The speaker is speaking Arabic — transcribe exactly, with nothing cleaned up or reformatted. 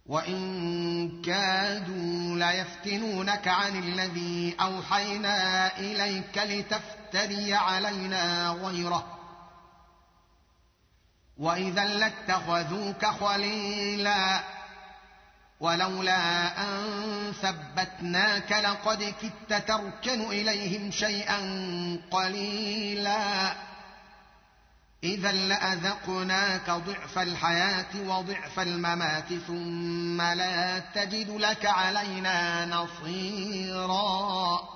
وإن كادوا ليفتنونك عن الذي أوحينا إليك لتفتري علينا غيره وإذا لاتخذوك خليلا ولولا أن ثبتناك لقد كدت تركن إليهم شيئا قليلا إذا لأذقناك ضعف الحياة وضعف الممات ثم لا تجد لك علينا نصيرا